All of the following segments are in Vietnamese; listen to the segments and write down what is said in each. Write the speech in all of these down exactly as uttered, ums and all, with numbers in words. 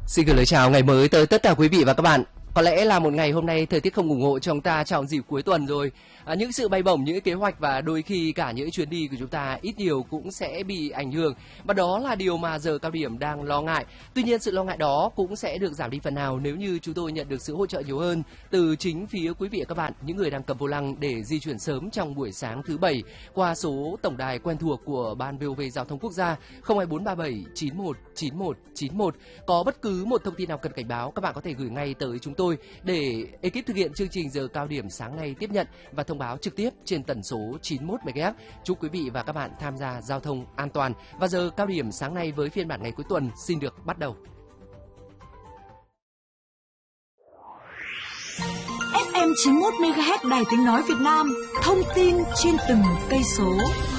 Xin gửi lời chào ngày mới tới tất cả quý vị và các bạn. Có lẽ là một ngày hôm nay thời tiết không ủng hộ cho chúng ta trong dịp cuối tuần rồi. À, những sự bay bổng, những kế hoạch và đôi khi cả những chuyến đi của chúng ta ít nhiều cũng sẽ bị ảnh hưởng. Và đó là điều mà giờ cao điểm đang lo ngại. Tuy nhiên sự lo ngại đó cũng sẽ được giảm đi phần nào nếu như chúng tôi nhận được sự hỗ trợ nhiều hơn từ chính phía quý vị và các bạn, những người đang cầm vô lăng để di chuyển sớm trong buổi sáng thứ bảy qua số tổng đài quen thuộc của Ban vê o vê Giao thông Quốc gia không hai bốn ba bảy chín một chín một chín một. Có bất cứ một thông tin nào cần cảnh báo, các bạn có thể gửi ngay tới chúng tôi để ekip thực hiện chương trình giờ cao điểm sáng nay tiếp nhận và thông báo trực tiếp trên tần số chín mươi mốt mê ga héc. Chúc quý vị và các bạn tham gia giao thông an toàn. Và giờ cao điểm sáng nay với phiên bản ngày cuối tuần xin được bắt đầu. ép em chín mươi mốt mê ga héc Đài Tiếng nói Việt Nam, thông tin trên từng cây số.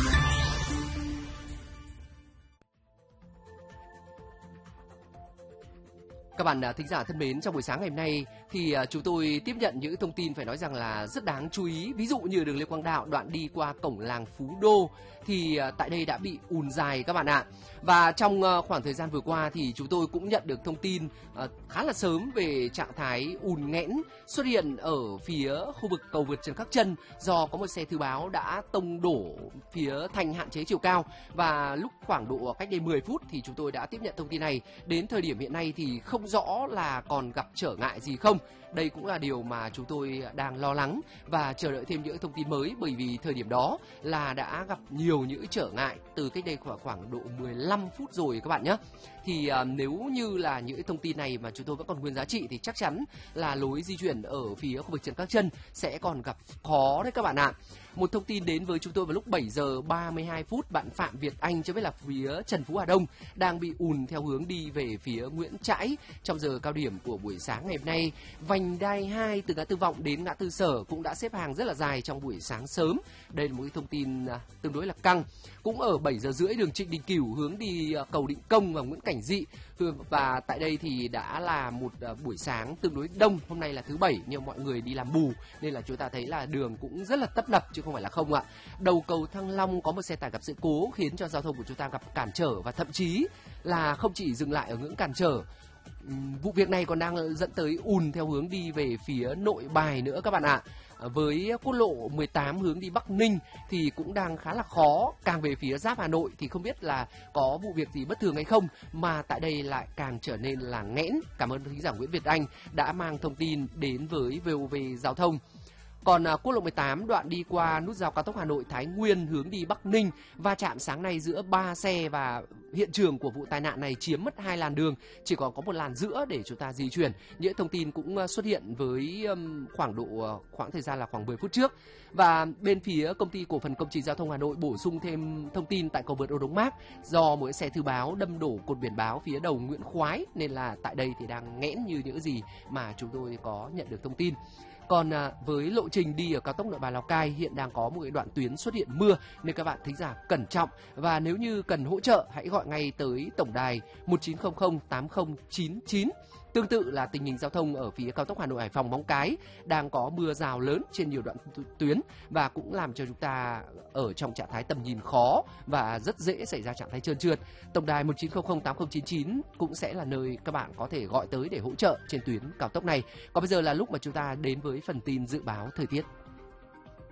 Các bạn thính giả thân mến, trong buổi sáng ngày hôm nay thì chúng tôi tiếp nhận những thông tin phải nói rằng là rất đáng chú ý. Ví dụ như đường Lê Quang Đạo đoạn đi qua cổng làng Phú Đô thì tại đây đã bị ùn dài các bạn ạ. Và trong khoảng thời gian vừa qua thì chúng tôi cũng nhận được thông tin khá là sớm về trạng thái ùn nghẽn xuất hiện ở phía khu vực cầu vượt Trần Khắc Trân do có một xe thư báo đã tông đổ phía thành hạn chế chiều cao. Và lúc khoảng độ cách đây mười phút thì chúng tôi đã tiếp nhận thông tin này. Đến thời điểm hiện nay thì không rõ là còn gặp trở ngại gì không. Đây cũng là điều mà chúng tôi đang lo lắng và chờ đợi thêm những thông tin mới, bởi vì thời điểm đó là đã gặp nhiều những trở ngại từ cách đây khoảng khoảng độ mười lăm phút rồi các bạn nhé. Thì uh, nếu như là những thông tin này mà chúng tôi vẫn còn nguyên giá trị thì chắc chắn là lối di chuyển ở phía khu vực Trần Khắc Trân sẽ còn gặp khó đấy các bạn ạ. Một thông tin đến với chúng tôi vào lúc bảy giờ ba mươi hai phút, bạn Phạm Việt Anh cho biết là phía Trần Phú Hà Đông đang bị ùn theo hướng đi về phía Nguyễn Trãi trong giờ cao điểm của buổi sáng ngày hôm nay. Vành đai hai từ ngã tư Vọng đến ngã tư Sở cũng đã xếp hàng rất là dài trong buổi sáng sớm. Đây là một cái thông tin tương đối là căng. Cũng ở bảy giờ rưỡi đường Trịnh Đình Cửu hướng đi cầu Định Công và Nguyễn Cảnh Dị, và tại đây thì đã là một buổi sáng tương đối đông. Hôm nay là thứ bảy nhưng mọi người đi làm bù nên là chúng ta thấy là đường cũng rất là tấp nập chứ không phải là không ạ. Đầu cầu Thăng Long có một xe tải gặp sự cố khiến cho giao thông của chúng ta gặp cản trở và thậm chí là không chỉ dừng lại ở ngưỡng cản trở. Vụ việc này còn đang dẫn tới ùn theo hướng đi về phía Nội Bài nữa các bạn ạ. Với quốc lộ mười tám hướng đi Bắc Ninh thì cũng đang khá là khó. Càng về phía giáp Hà Nội thì không biết là có vụ việc gì bất thường hay không, mà tại đây lại càng trở nên là nghẽn. Cảm ơn thính giả Nguyễn Việt Anh đã mang thông tin đến với vê o vê Giao thông. Còn à, quốc lộ mười tám đoạn đi qua nút giao cao tốc Hà Nội Thái Nguyên hướng đi Bắc Ninh va chạm sáng nay giữa ba xe, và hiện trường của vụ tai nạn này chiếm mất hai làn đường, chỉ còn có một làn giữa để chúng ta di chuyển. Những thông tin cũng uh, xuất hiện với um, khoảng độ uh, khoảng thời gian là khoảng mười phút trước. Và bên phía công ty cổ phần công trình giao thông Hà Nội bổ sung thêm thông tin tại cầu vượt Ô Đống Mác do mỗi xe thư báo đâm đổ cột biển báo phía đầu Nguyễn Khoái, nên là tại đây thì đang nghẽn như những gì mà chúng tôi có nhận được thông tin. Còn à, với lộ trình đi ở cao tốc Nội Bài Lào Cai hiện đang có một cái đoạn tuyến xuất hiện mưa nên các bạn thính giả cẩn trọng, và nếu như cần hỗ trợ hãy gọi ngay tới tổng đài một chín không không tám không chín chín. Tương tự là tình hình giao thông ở phía cao tốc Hà Nội Hải Phòng Móng Cái đang có mưa rào lớn trên nhiều đoạn tuyến và cũng làm cho chúng ta ở trong trạng thái tầm nhìn khó và rất dễ xảy ra trạng thái trơn trượt. Tổng đài một chín không không tám không chín chín cũng sẽ là nơi các bạn có thể gọi tới để hỗ trợ trên tuyến cao tốc này. Còn bây giờ là lúc mà chúng ta đến với phần tin dự báo thời tiết.